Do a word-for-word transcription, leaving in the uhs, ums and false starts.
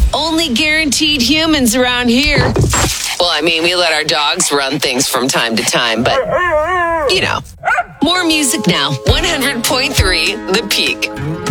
only guaranteed humans around here. Well, I mean, we let our dogs run things from time to time, but, you know. More music now. one hundred point three The Peak.